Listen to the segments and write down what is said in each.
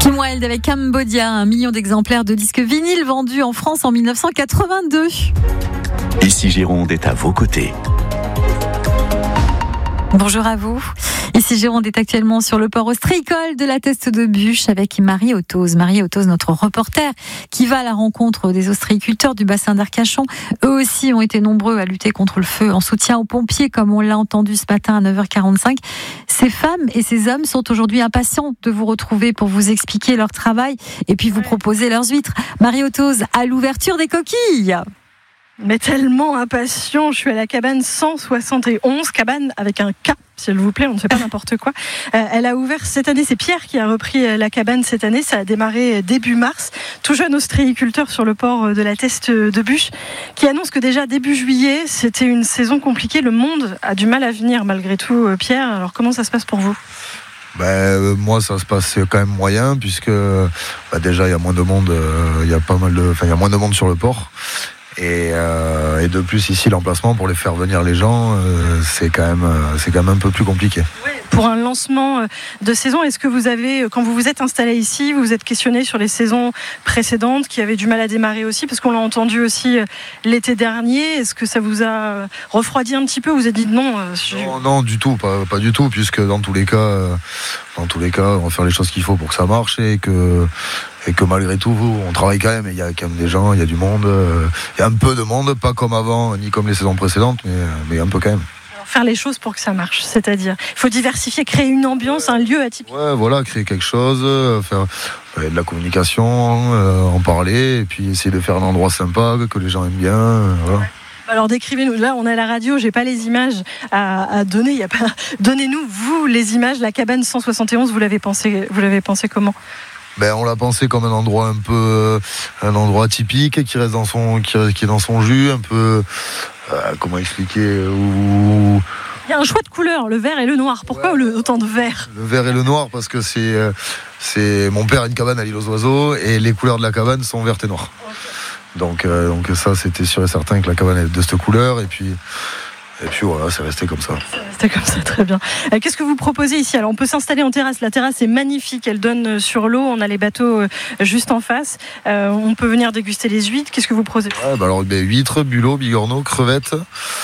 Kim Wilde avec Cambodia, 1 million d'exemplaires de disques vinyles vendus en France en 1982. Ici Gironde est à vos côtés. Bonjour à vous. Ici Gironde est actuellement sur le port ostréicole de la Teste de Buch avec Marie Ottoz. Marie Ottoz, notre reporter, qui va à la rencontre des ostréiculteurs du bassin d'Arcachon. Eux aussi ont été nombreux à lutter contre le feu en soutien aux pompiers, comme on l'a entendu ce matin à 9h45. Ces femmes et ces hommes sont aujourd'hui impatients de vous retrouver pour vous expliquer leur travail et puis vous proposer leurs huîtres. Marie Ottoz, à l'ouverture des coquilles. Mais tellement impatient, je suis à la cabane 171, cabane avec un K, s'il vous plaît, on ne fait pas n'importe quoi. Elle a ouvert cette année, c'est Pierre qui a repris la cabane cette année, ça a démarré début mars. Tout jeune ostréiculteur sur le port de la Teste de Buch, qui annonce que déjà début juillet, c'était une saison compliquée, le monde a du mal à venir malgré tout. Pierre, alors comment ça se passe pour vous ? Moi ça se passe quand même moyen puisque déjà il y a moins de monde, il y a moins de monde sur le port. Et de plus ici l'emplacement pour les faire venir les gens c'est quand même un peu plus compliqué. Oui, pour un lancement de saison, est-ce que vous avez, quand vous vous êtes installé ici, vous vous êtes questionné sur les saisons précédentes qui avaient du mal à démarrer aussi, parce qu'on l'a entendu aussi l'été dernier, est-ce que ça vous a refroidi un petit peu, vous vous êtes dit non Non du tout, pas du tout, puisque dans tous les cas on va faire les choses qu'il faut pour que ça marche et que malgré tout, on travaille quand même. Il y a quand même des gens, il y a du monde, il y a un peu de monde, pas comme avant, ni comme les saisons précédentes, mais un peu quand même. Alors, faire les choses pour que ça marche, c'est-à-dire, il faut diversifier, créer une ambiance, un lieu atypique. Ouais, voilà, créer quelque chose, faire de la communication, en parler, et puis essayer de faire un endroit sympa, que les gens aiment bien, voilà. Ouais. Alors décrivez-nous, là on est à la radio, j'ai pas les images à donner, donnez-nous vous les images, la cabane 171, vous l'avez pensé comment ? On l'a pensé comme un endroit un endroit typique qui reste qui est dans son jus, un peu comment expliquer où... Il y a un choix de couleurs, le vert et le noir. Pourquoi autant de vert ? Le vert et le noir parce que c'est mon père a une cabane à l'île aux oiseaux et les couleurs de la cabane sont vertes et noires. Okay. Donc ça c'était sûr et certain que la cabane est de cette couleur et puis voilà, c'est resté comme ça. C'est comme ça, très bien. Qu'est-ce que vous proposez ici ? Alors on peut s'installer en terrasse, la terrasse est magnifique, elle donne sur l'eau, on a les bateaux juste en face, on peut venir déguster les huîtres, qu'est-ce que vous proposez ? Huîtres, bulots, bigorneaux, crevettes,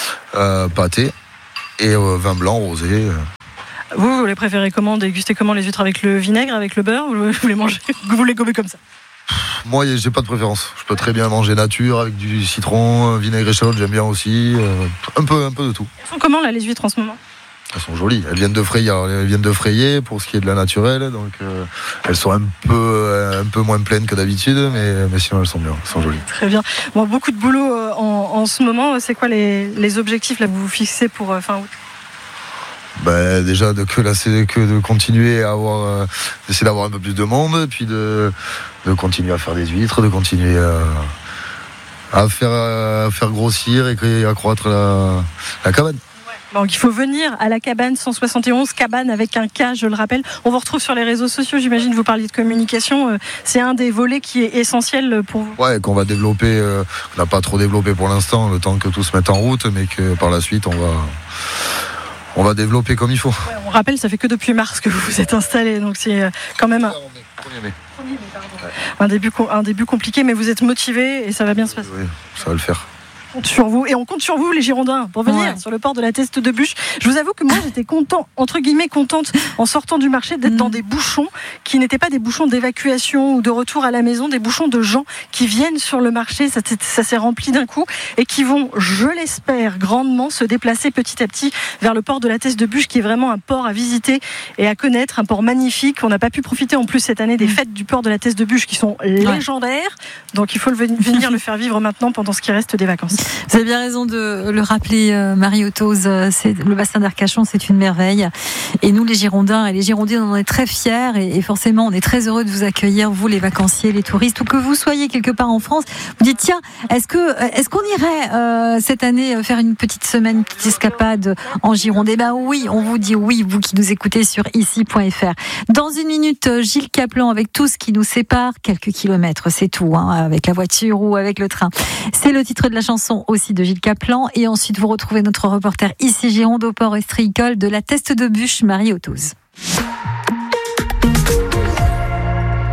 pâté et vin blanc, rosé. Vous les préférez comment ? Déguster comment les huîtres ? Avec le vinaigre, avec le beurre ? Vous les mangez ? Vous les gobez comme ça ? Moi, j'ai pas de préférence. Je peux très bien manger nature avec du citron, vinaigre et échalote, j'aime bien aussi. Un peu de tout. Elles sont comment là les huîtres en ce moment ? Elles sont jolies. Elles viennent de frayer pour ce qui est de la naturelle, donc elles sont un peu moins pleines que d'habitude, mais sinon elles sont bien, elles sont jolies. Très bien. Bon, beaucoup de boulot en ce moment. C'est quoi les objectifs là que vous fixez pour fin août ? Déjà de continuer à d'essayer d'avoir un peu plus de monde, puis de continuer à faire des huîtres, de continuer à faire grossir et accroître la cabane. Donc il faut venir à la cabane 171, cabane avec un K, je le rappelle. On vous retrouve sur les réseaux sociaux, j'imagine, vous parliez de communication. C'est un des volets qui est essentiel pour vous. Ouais, qu'on va développer, on n'a pas trop développé pour l'instant, le temps que tout se mette en route, mais que par la suite on va développer comme il faut. Ouais, on rappelle, ça fait que depuis mars que vous vous êtes installé, donc c'est quand même un début compliqué, mais vous êtes motivé et ça va bien se passer. Oui, ça va le faire. On compte sur vous et on compte sur vous les Girondins pour venir sur le port de la Teste de Buch. Je vous avoue que moi j'étais contente en sortant du marché d'être dans des bouchons qui n'étaient pas des bouchons d'évacuation ou de retour à la maison, des bouchons de gens qui viennent sur le marché, ça s'est rempli d'un coup et qui vont, je l'espère grandement, se déplacer petit à petit vers le port de la Teste de Buch qui est vraiment un port à visiter et à connaître, un port magnifique. On n'a pas pu profiter en plus cette année des fêtes du port de la Teste de Buch qui sont légendaires, donc il faut venir le faire vivre maintenant pendant ce qui reste des vacances. Vous avez bien raison de le rappeler, Marie Ottoz. Le bassin d'Arcachon, c'est une merveille. Et nous, les Girondins et les Girondines, on en est très fiers. Et forcément, on est très heureux de vous accueillir, vous, les vacanciers, les touristes, ou que vous soyez quelque part en France. Vous dites, tiens, est-ce qu'on irait cette année faire une petite semaine, une petite escapade en Gironde ? Eh ben oui, on vous dit oui, vous qui nous écoutez sur ici.fr. Dans une minute, Gilles Caplan, avec tout ce qui nous sépare, quelques kilomètres, c'est tout, avec la voiture ou avec le train. C'est le titre de la chanson aussi de Gilles Caplan. Et ensuite, vous retrouvez notre reporter ici Gironde au port ostréicole de la Teste de Buch, Marie Ottoz.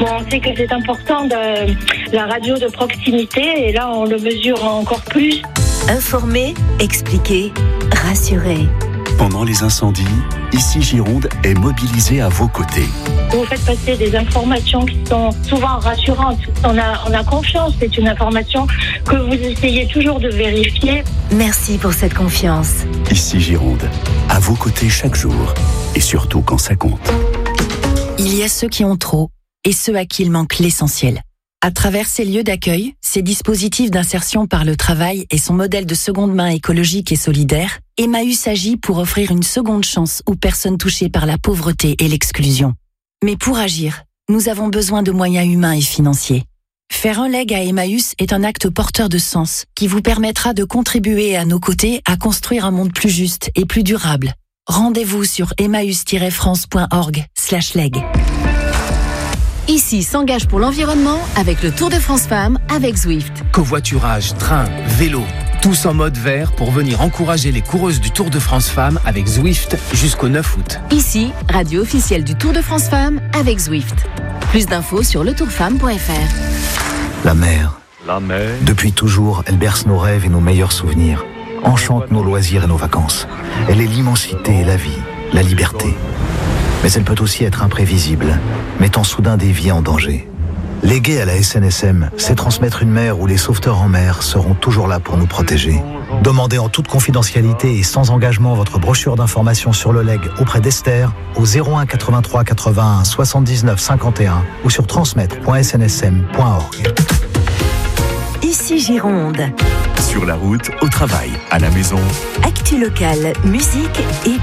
Bon, on sait que c'est important la radio de proximité et là on le mesure encore plus. Informer, expliquer, rassurer. Pendant les incendies, Ici Gironde est mobilisée à vos côtés. Vous faites passer des informations qui sont souvent rassurantes. On a confiance, c'est une information que vous essayez toujours de vérifier. Merci pour cette confiance. Ici Gironde, à vos côtés chaque jour et surtout quand ça compte. Il y a ceux qui ont trop et ceux à qui il manque l'essentiel. À travers ces lieux d'accueil, ces dispositifs d'insertion par le travail et son modèle de seconde main écologique et solidaire, Emmaüs agit pour offrir une seconde chance aux personnes touchées par la pauvreté et l'exclusion. Mais pour agir, nous avons besoin de moyens humains et financiers. Faire un leg à Emmaüs est un acte porteur de sens qui vous permettra de contribuer à nos côtés à construire un monde plus juste et plus durable. Rendez-vous sur emmaüs-france.org/leg. Ici s'engage pour l'environnement avec le Tour de France Femmes avec Zwift. Covoiturage, train, vélo, tous en mode vert pour venir encourager les coureuses du Tour de France Femmes avec Zwift jusqu'au 9 août. Ici, radio officielle du Tour de France Femmes avec Zwift. Plus d'infos sur letourfemme.fr. La mer. Depuis toujours, elle berce nos rêves et nos meilleurs souvenirs. Enchante nos loisirs et nos vacances. Elle est l'immensité et la vie, la liberté. Mais elle peut aussi être imprévisible, mettant soudain des vies en danger. Léguer à la SNSM, c'est transmettre une mer où les sauveteurs en mer seront toujours là pour nous protéger. Demandez en toute confidentialité et sans engagement votre brochure d'information sur le leg auprès d'Esther au 01 83 81 79 51 ou sur transmettre.snsm.org. Ici Gironde. Sur la route, au travail, à la maison. Actu locale, musique et